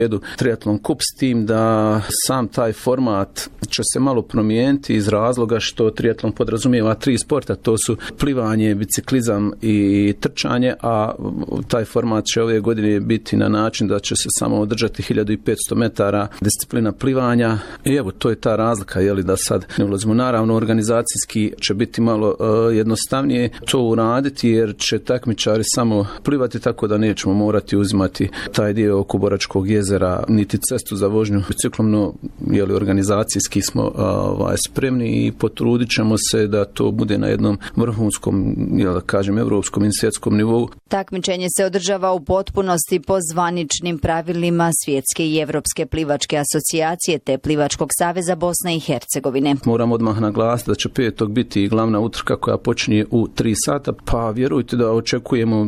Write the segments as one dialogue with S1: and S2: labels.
S1: Triatlon Kup, s tim da sam taj format će se malo promijeniti iz razloga što triatlon podrazumijeva 3 sporta, to su plivanje, biciklizam i trčanje, a taj format će ove godine biti na način da će se samo održati 1500 metara disciplina plivanja. I evo, to je ta razlika, da sad ne ulazimo. Naravno, organizacijski će biti malo jednostavnije to uraditi, jer će takmičari samo plivati, tako da nećemo morati uzimati taj dio oko Boračkog jezera, niti cestu za vožnju biciklom, no organizacijski smo spremni i potrudit ćemo se da to bude na jednom vrhunskom, evropskom i svjetskom nivou.
S2: Takmičenje se održava u potpunosti po zvaničnim pravilima Svjetske i Evropske plivačke asocijacije te Plivačkog saveza Bosne i Hercegovine.
S1: Moram odmah naglasiti da će petak biti glavna utrka koja počinje u 3 sata, pa vjerujte da očekujemo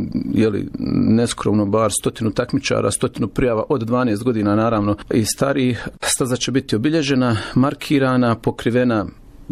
S1: neskromno bar 100 takmičara, 100 prijava od 12 godina naravno i starijih. Staza će biti obilježena, markirana, pokrivena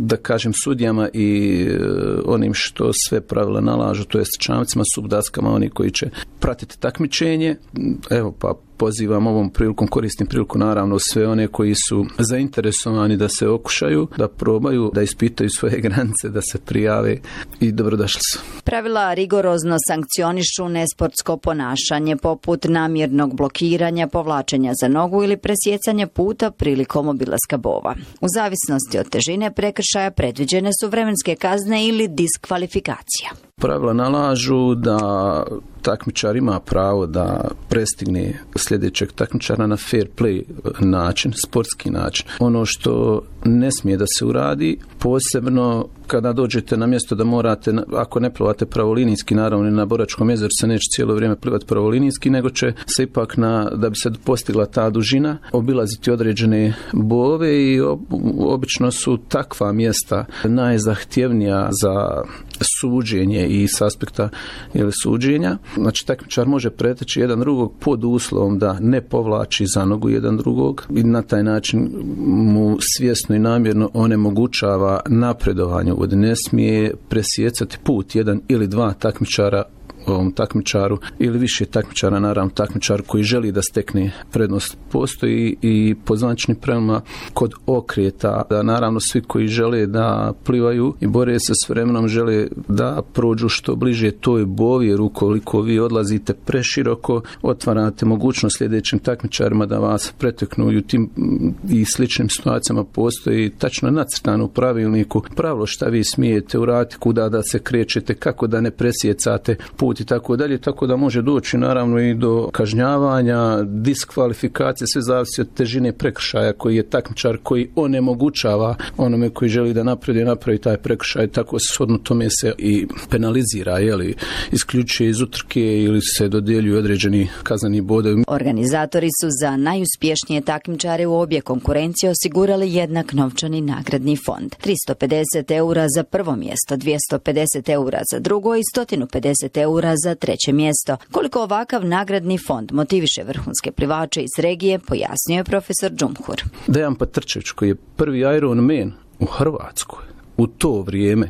S1: sudijama i onim što sve pravila nalažu, to jest čamcima, subdaskama, oni koji će pratiti takmičenje. Evo, pa pozivam ovom prilikom, koristim priliku naravno sve one koji su zainteresovani da se okušaju, da probaju, da ispitaju svoje granice, da se prijave i dobrodošli su.
S2: Pravila rigorozno sankcionišu nesportsko ponašanje poput namjernog blokiranja, povlačenja za nogu ili presjecanja puta prilikom obilaska bova. U zavisnosti od težine prekršaja predviđene su vremenske kazne ili diskvalifikacija.
S1: Pravila nalažu da takmičar ima pravo da prestigne sljedećeg takmičara na fair play način, sportski način. Ono što ne smije da se uradi, posebno kada dođete na mjesto da morate, ako ne plivate pravolinijski, naravno na Boračkom jezeru se neće cijelo vrijeme plivati pravolinijski, nego će se ipak da bi se postigla ta dužina, obilaziti određene bove i obično su takva mjesta najzahtjevnija za suđenje i s aspekta suđenja. Znači, takmičar može preteći jedan drugog pod uslovom da ne povlači za nogu jedan drugog i na taj način mu svjesno i namjerno onemogućava napredovanje. Ne smije presjecati put jedan ili dva takmičara ovom takmičaru ili više takmičara, naravno takmičar koji želi da stekne prednost. Postoji i po zvaničnim pravilima kod okreta, da naravno svi koji žele da plivaju i bore se s vremenom žele da prođu što bliže toj bovi, jer ukoliko vi odlazite preširoko, otvarate mogućnost sljedećim takmičarima da vas preteknu i u tim i sličnim situacijama postoji tačno nacrtano u pravilniku pravilo šta vi smijete uraditi, kuda da se krećete, kako da ne presjecate put i tako dalje, tako da može doći naravno i do kažnjavanja, diskvalifikacije, sve zavisi od težine prekršaja koji je takmičar koji onemogućava onome koji želi da napravi taj prekršaj, tako se shodno tome se i penalizira, isključuje iz utrke ili se dodjeljuju određeni kazneni bodovi.
S2: Organizatori su za najuspješnije takmičare u obje konkurencije osigurali jednak novčani nagradni fond. 350 € za prvo mjesto, 250 € za drugo i 150 € za treće mjesto. Koliko ovakav nagradni fond motiviše vrhunske plivače iz regije, pojasnio je profesor Džumhur.
S1: Dejan Patrčević, koji je prvi Ironman u Hrvatskoj u to vrijeme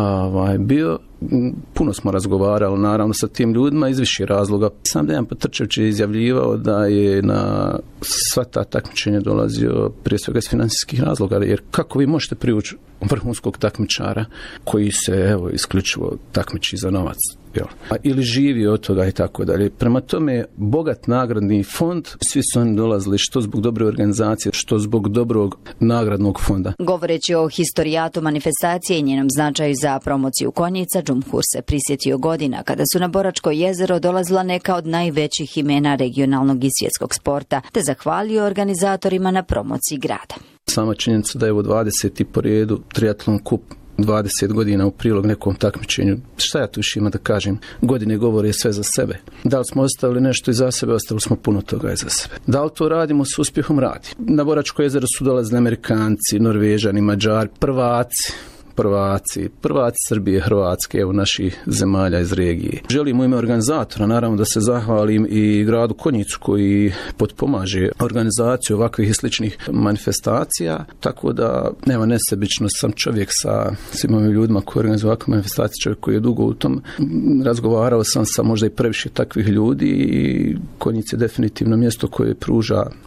S1: bio, puno smo razgovarali naravno sa tim ljudima iz više razloga. Sam Dejan Patrčević je izjavljivao da je na sva ta takmičenja dolazio prije svega iz financijskih razloga, jer kako vi možete privući vrhunskog takmičara koji se isključivo takmiči za novac ili živi od toga i tako dalje. Prema tome, bogat nagradni fond, svi su oni dolazili što zbog dobre organizacije, što zbog dobrog nagradnog fonda.
S2: Govoreći o historijatu manifestacije i njenom značaju za promociju konjica, Džumhur se prisjetio godina kada su na Boračko jezero dolazila neka od najvećih imena regionalnog i svjetskog sporta, te zahvalio organizatorima na promociji grada.
S1: Sama činjenica da je ovo 20. po redu Triatlon Kup 20 godina u prilog nekom takmičenju. Šta ja tu još ima da kažem? Godine govore sve za sebe. Da li smo ostavili nešto iza sebe? Ostavili smo puno toga iza sebe. Da li to radimo s uspjehom? Radi. Na Boračko jezero su dolazili Amerikanci, Norvežani, Mađari, prvaci Srbije, Hrvatske, naših zemalja iz regije. Želim u ime organizatora naravno da se zahvalim i gradu Konjicu koji potpomaže organizaciju ovakvih i sličnih manifestacija, tako da nema nesebičnost, sam čovjek sa svim ovim ljudima koji organizuju ovakve manifestacije, čovjek koji je dugo u tom. Razgovarao sam sa možda i previše takvih ljudi i Konjic je definitivno mjesto koje pruža